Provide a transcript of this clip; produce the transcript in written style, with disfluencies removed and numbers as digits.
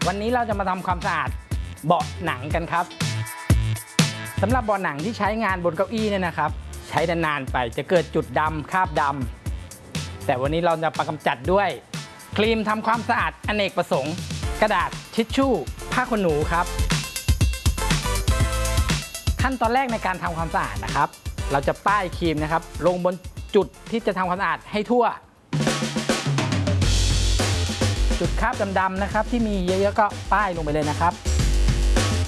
วันนี้เราจะมาทำความสะอาดเบาะหนังกันครับสำหรับเบาะหนังที่ใช้งานบนเก้าอี้เนี่ยนะครับใช้นานๆไปจะเกิดจุดดำคราบดำแต่วันนี้เราจะมากำจัดด้วยครีมทำความสะอาดอเนกประสงค์กระดาษทิชชู่ผ้าขนหนูครับขั้นตอนแรกในการทำความสะอาดนะครับเราจะป้ายครีมนะครับลงบนจุดที่จะทำความสะอาดให้ทั่วจุดคราบดำๆนะครับที่มีเยอะๆก็ป้ายลงไปเลยนะครับ